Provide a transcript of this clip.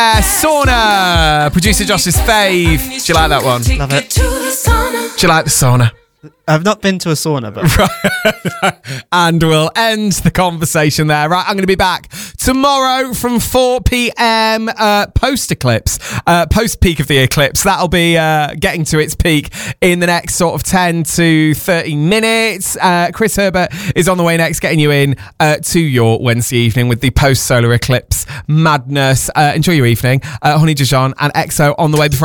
Sauna, producer Josh's fave. Do you like that one? Love it. Do you like the sauna? I've not been to a sauna, but And we'll end the conversation there. Right, I'm going to be back tomorrow from 4 p.m. Post-eclipse, post-peak of the eclipse. That'll be getting to its peak in the next sort of 10 to 30 minutes. Chris Herbert is on the way next, getting you in to your Wednesday evening with the post-solar eclipse madness. Enjoy your evening. Honey Dijon and EXO on the way before